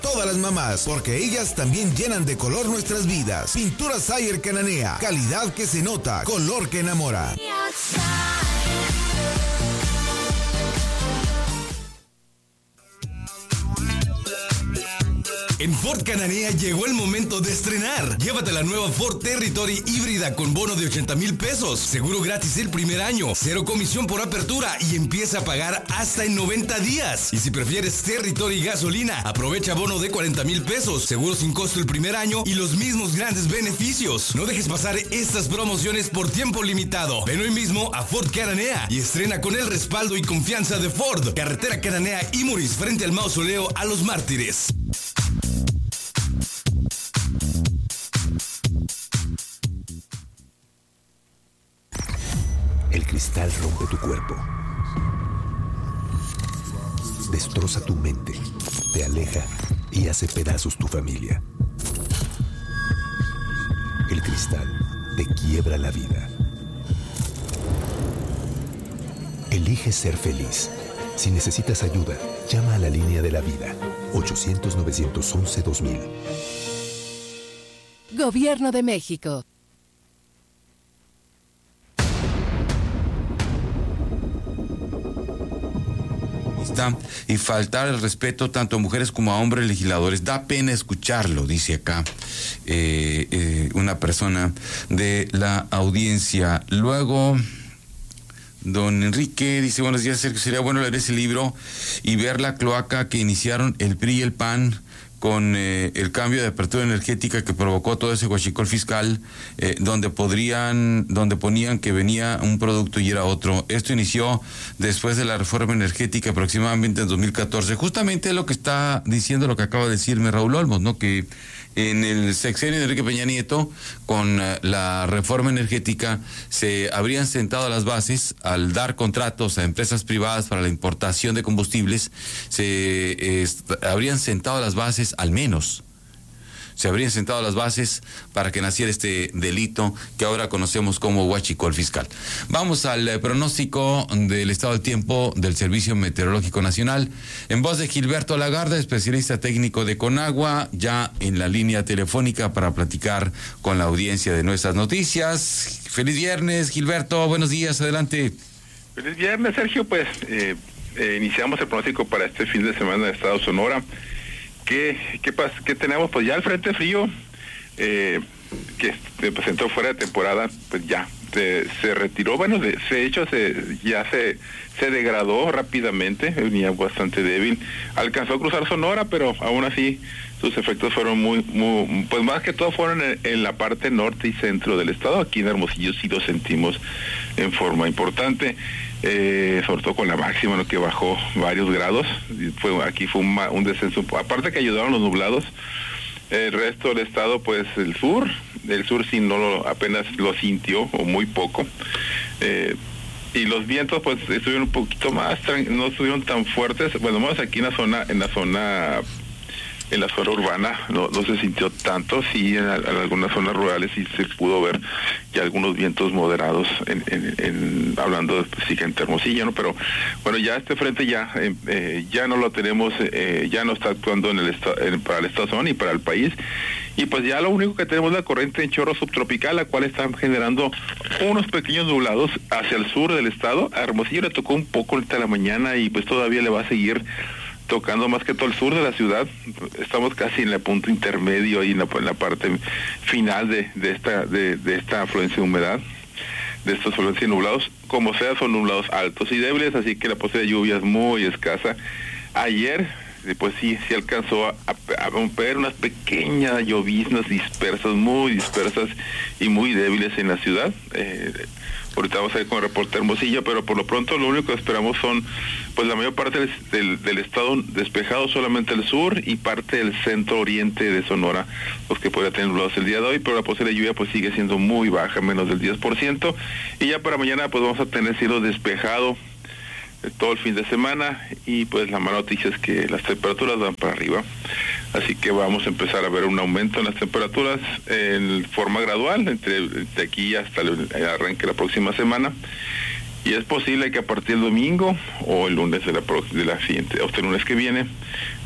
Todas las mamás, porque ellas también llenan de color nuestras vidas. Pintura Sayer Cananea, calidad que se nota, color que enamora. En Ford Cananea llegó el momento de estrenar. Llévate la nueva Ford Territory híbrida con bono de 80,000 pesos. Seguro gratis el primer año. 0 comisión por apertura y empieza a pagar hasta en 90 días. Y si prefieres Territory gasolina, aprovecha bono de 40,000 pesos. Seguro sin costo el primer año y los mismos grandes beneficios. No dejes pasar estas promociones por tiempo limitado. Ven hoy mismo a Ford Cananea y estrena con el respaldo y confianza de Ford. Carretera Cananea Imuris frente al mausoleo a los mártires. El cristal rompe tu cuerpo, destroza tu mente, te aleja y hace pedazos tu familia. El cristal te quiebra la vida. Elige ser feliz. Si necesitas ayuda, llama a la línea de la vida, 800-911-2000. Gobierno de México. Y faltar el respeto tanto a mujeres como a hombres legisladores. Da pena escucharlo, dice acá una persona de la audiencia. Luego, don Enrique dice: buenos días, Sergio, sería bueno leer ese libro y ver la cloaca que iniciaron el PRI y el PAN con el cambio de apertura energética que provocó todo ese huachicol fiscal, donde ponían que venía un producto y era otro. Esto inició después de la reforma energética aproximadamente en 2014. Justamente lo que está diciendo, lo que acaba de decirme Raúl Olmos, ¿no? Que en el sexenio de Enrique Peña Nieto, con la reforma energética, se habrían sentado las bases al dar contratos a empresas privadas para la importación de combustibles. Habrían sentado las bases, al menos se habrían sentado las bases para que naciera este delito que ahora conocemos como huachicol fiscal. Vamos al pronóstico del estado del tiempo del Servicio Meteorológico Nacional, en voz de Gilberto Lagarde, especialista técnico de Conagua, ya en la línea telefónica para platicar con la audiencia de nuestras noticias. Feliz viernes, Gilberto, buenos días, adelante. Feliz viernes, Sergio. Pues iniciamos el pronóstico para este fin de semana de Estado Sonora. ¿Qué tenemos? Pues ya el frente frío que se presentó fuera de temporada, pues ya se retiró. Bueno, se degradó rápidamente, venía bastante débil, alcanzó a cruzar Sonora, pero aún así sus efectos fueron muy, pues más que todo fueron en la parte norte y centro del estado. Aquí en Hermosillo sí lo sentimos en forma importante, sobre todo con la máxima, ¿no?, que bajó varios grados. Aquí fue un descenso, aparte que ayudaron los nublados. El resto del estado, pues el sur sí apenas lo sintió, o muy poco. Y los vientos pues estuvieron un poquito más, no estuvieron tan fuertes. Bueno, más aquí en la zona urbana no se sintió tanto. Sí, en algunas zonas rurales sí se pudo ver ya algunos vientos moderados hablando específicamente de Hermosillo, ¿no? Pero bueno, ya este frente ya no lo tenemos, ya no está actuando para el estado Sonora ni para el país. Y pues ya lo único que tenemos es la corriente en chorro subtropical, la cual está generando unos pequeños nublados hacia el sur del estado. A Hermosillo le tocó un poco ahorita en la mañana y pues todavía le va a seguir tocando más que todo el sur de la ciudad. Estamos casi en el punto intermedio, ahí en la parte final de esta afluencia de humedad, de estos afluencias nublados. Como sea, son nublados altos y débiles, así que la posibilidad de lluvia es muy escasa. Ayer, pues sí alcanzó a romper unas pequeñas lloviznas muy dispersas y muy débiles en la ciudad. Ahorita vamos a ir con el reporte de Hermosillo, pero por lo pronto lo único que esperamos son, pues la mayor parte del estado despejado, solamente el sur y parte del centro oriente de Sonora, los que podría tener nublados el día de hoy, pero la posibilidad de lluvia pues sigue siendo muy baja, menos del 10%, y ya para mañana pues vamos a tener cielo despejado todo el fin de semana, y pues la mala noticia es que las temperaturas van para arriba, así que vamos a empezar a ver un aumento en las temperaturas en forma gradual de aquí hasta el arranque de la próxima semana, y es posible que a partir del domingo o el lunes de la siguiente, o el lunes que viene,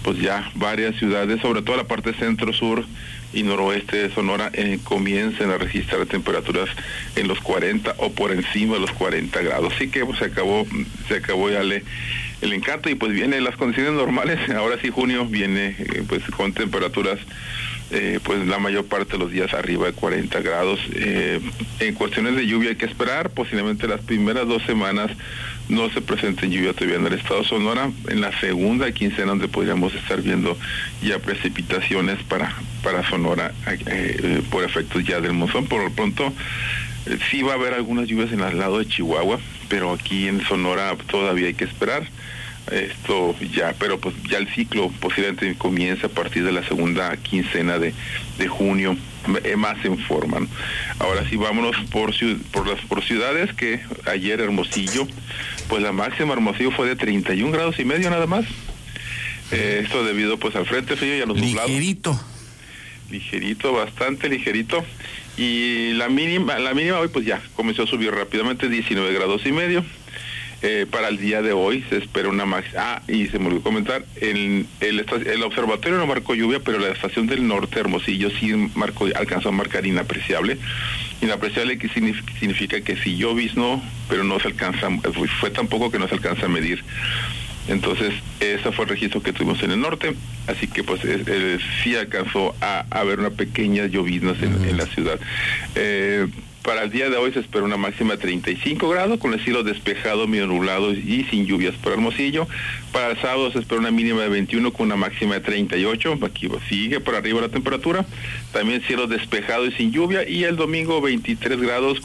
pues ya varias ciudades, sobre todo la parte centro, sur y noroeste de Sonora, comiencen a registrar temperaturas en los 40 o por encima de los 40 grados. Así que pues, se acabó ya el encanto, y pues vienen las condiciones normales. Ahora sí, junio viene pues con temperaturas pues la mayor parte de los días arriba de 40 grados. En cuestiones de lluvia hay que esperar, posiblemente las primeras 2 semanas no se presenten lluvia todavía en el estado de Sonora. En la segunda quincena donde podríamos estar viendo ya precipitaciones para Sonora por efectos ya del monzón. Por lo pronto sí va a haber algunas lluvias en el lado de Chihuahua, pero aquí en Sonora todavía hay que esperar. Esto ya, pero pues ya el ciclo posiblemente comienza a partir de la segunda quincena de junio, más en forma, ¿no? Ahora sí, vámonos por ciudades, que ayer Hermosillo, pues la máxima Hermosillo fue de 31 grados y medio nada más. Esto debido pues al frente frío y a los nublados. Ligerito, bastante ligerito. Y la mínima hoy pues ya comenzó a subir rápidamente, 19 grados y medio. Para el día de hoy se espera una máxima. Y se me olvidó comentar, el observatorio no marcó lluvia, pero la estación del norte, Hermosillo, sí alcanzó a marcar inapreciable. Inapreciable que significa que sí lloviznó, pero no se alcanza, fue tan poco que no se alcanza a medir. Entonces, ese fue el registro que tuvimos en el norte, así que pues sí alcanzó a haber una pequeña lloviznas en la ciudad. Para el día de hoy se espera una máxima de 35 grados, con el cielo despejado, medio nublado y sin lluvias para Hermosillo. Para el sábado se espera una mínima de 21 con una máxima de 38. Aquí sigue por arriba la temperatura. También cielo despejado y sin lluvia. Y el domingo 23 grados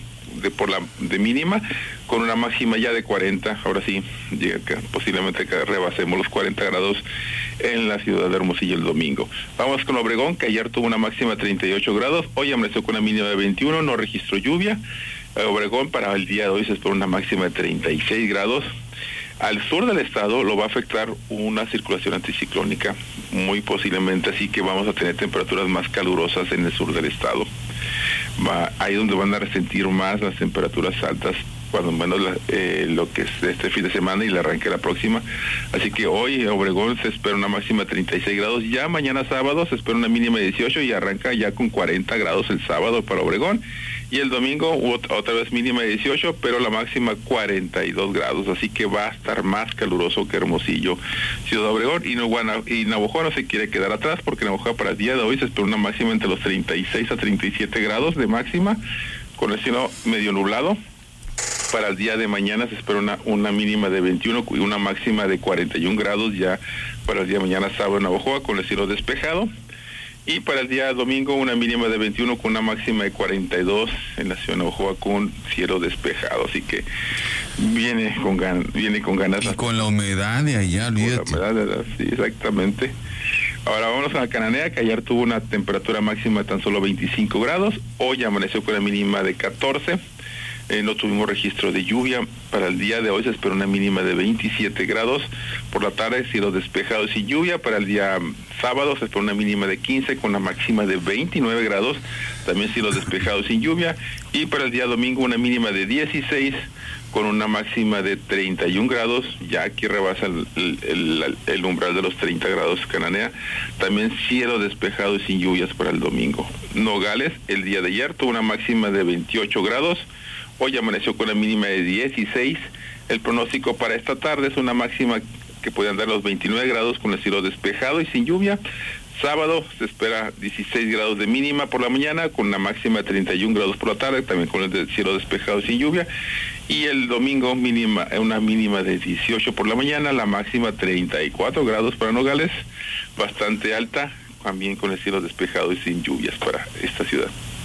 de mínima, con una máxima ya de 40. Ahora sí, posiblemente que rebasemos los 40 grados en la ciudad de Hermosillo el domingo. Vamos con Obregón, que ayer tuvo una máxima de 38 grados, hoy amaneció con una mínima de 21, no registró lluvia. Obregón para el día de hoy se espera una máxima de 36 grados. Al sur del estado lo va a afectar una circulación anticiclónica, muy posiblemente, así que vamos a tener temperaturas más calurosas en el sur del estado. Ahí donde van a resentir más las temperaturas altas, cuando menos lo que es este fin de semana y el arranque de la próxima. Así que hoy en Obregón se espera una máxima de 36 grados, ya mañana sábado se espera una mínima de 18 y arranca ya con 40 grados el sábado para Obregón, y el domingo otra vez mínima de 18, pero la máxima 42 grados, así que va a estar más caluroso que Hermosillo, Ciudad Obregón, y Navojoa no se quiere quedar atrás, porque Navojoa para el día de hoy se espera una máxima entre los 36 a 37 grados de máxima, con el cielo medio nublado. Para el día de mañana se espera una mínima de 21 y una máxima de 41 grados ya para el día de mañana sábado en Navojoa, con el cielo despejado. Y para el día domingo una mínima de 21 con una máxima de 42 en la ciudad de Navojoa con cielo despejado. Así que viene con ganas. Y con la humedad de allá, olvídate. Con la humedad, sí, exactamente. Ahora vámonos a Cananea, que ayer tuvo una temperatura máxima de tan solo 25 grados. Hoy amaneció con la mínima de 14. No tuvimos registro de lluvia. Para el día de hoy se espera una mínima de 27 grados. Por la tarde, cielo despejado y sin lluvia. Para el día sábado se espera una mínima de 15 con una máxima de 29 grados. También cielo despejado y sin lluvia. Y para el día domingo una mínima de 16 con una máxima de 31 grados. Ya aquí rebasa el umbral de los 30 grados Cananea. También cielo despejado y sin lluvias para el domingo. Nogales, el día de ayer tuvo una máxima de 28 grados. Hoy amaneció con una mínima de 16. El pronóstico para esta tarde es una máxima que puede andar los 29 grados con el cielo despejado y sin lluvia. Sábado se espera 16 grados de mínima por la mañana, con una máxima de 31 grados por la tarde, también con el cielo despejado y sin lluvia. Y el domingo una mínima de 18 por la mañana, la máxima 34 grados para Nogales, bastante alta, también con el cielo despejado y sin lluvias para esta ciudad.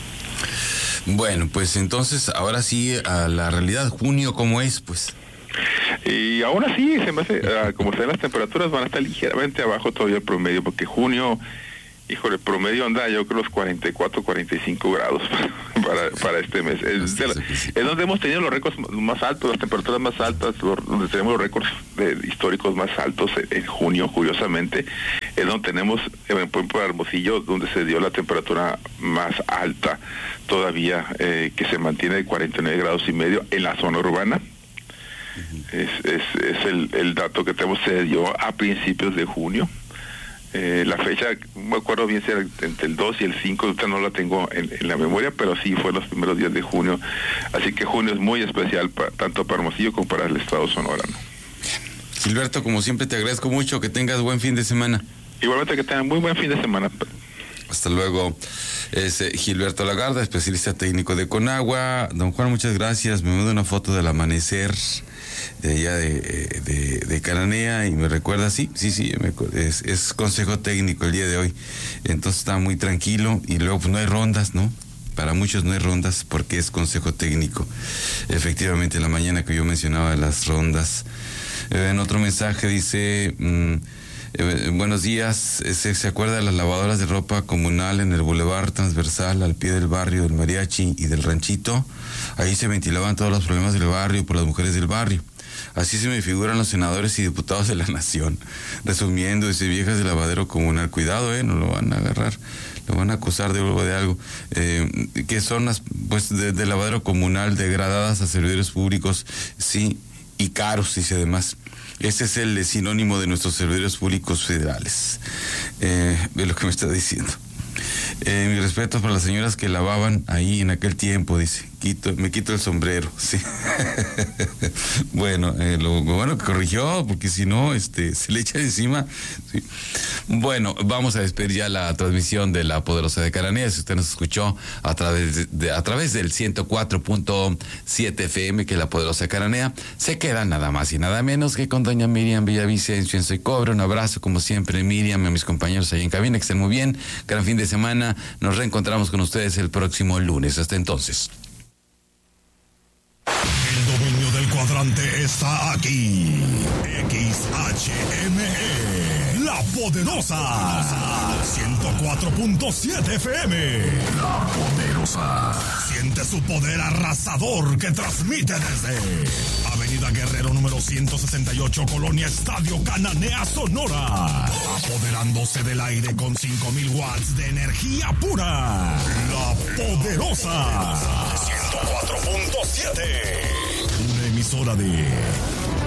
Bueno, pues entonces, ahora sí, a la realidad, junio, ¿cómo es? Pues y aún así, se me hace, como sean las temperaturas, van a estar ligeramente abajo todavía el promedio, porque junio, híjole, el promedio anda yo creo los 44, 45 grados para este mes. Es donde hemos tenido los récords más altos, las temperaturas más altas, donde tenemos los récords históricos más altos en junio, curiosamente. Es donde tenemos, por ejemplo, Hermosillo, donde se dio la temperatura más alta todavía, que se mantiene de 49 grados y medio en la zona urbana. Es el dato que tenemos, se dio a principios de junio. La fecha, no me acuerdo bien si era entre el 2 y el 5, ahorita no la tengo en la memoria, pero sí fue los primeros días de junio. Así que junio es muy especial tanto para Hermosillo como para el estado Sonora, ¿no? Gilberto, como siempre te agradezco mucho, que tengas buen fin de semana. Igualmente que tengan muy buen fin de semana. Hasta luego. Es Gilberto Lagarda, especialista técnico de Conagua. Don Juan, muchas gracias. Me manda una foto del amanecer de allá de Cananea y me recuerda, sí, es consejo técnico el día de hoy. Entonces está muy tranquilo y luego pues no hay rondas, ¿no? Para muchos no hay rondas porque es consejo técnico. Efectivamente, en la mañana que yo mencionaba las rondas. En otro mensaje dice... buenos días, ¿se acuerda de las lavadoras de ropa comunal en el Boulevard Transversal al pie del barrio del Mariachi y del Ranchito? Ahí se ventilaban todos los problemas del barrio por las mujeres del barrio. Así se me figuran los senadores y diputados de la nación. Resumiendo, dice, viejas de lavadero comunal, cuidado, no lo van a agarrar, lo van a acusar de algo. Que son las, pues, de lavadero comunal degradadas a servidores públicos, sí, y caros, dice además. Ese es el sinónimo de nuestros servidores públicos federales, de lo que me está diciendo. Mi respeto para las señoras que lavaban ahí en aquel tiempo, dice. Me quito el sombrero, sí. Bueno, lo bueno que corrigió, porque si no, se le echa encima. Sí. Bueno, vamos a despedir ya la transmisión de La Poderosa de Cananea. Si usted nos escuchó a través del 104.7 FM, que es La Poderosa de Cananea, se queda nada más y nada menos que con doña Miriam Villavicencio en Soy Cobre. Un abrazo, como siempre, Miriam, y a mis compañeros ahí en cabina, que estén muy bien. Gran fin de semana. Nos reencontramos con ustedes el próximo lunes. Hasta entonces. El dominio del cuadrante está aquí. XHME, La Poderosa. 104.7 FM. La Poderosa. Siente su poder arrasador que transmite desde Avenida Guerrero número 168, Colonia Estadio Cananea, Sonora. Apoderándose del aire con 5,000 watts de energía pura. La Poderosa. 104.7. Una emisora de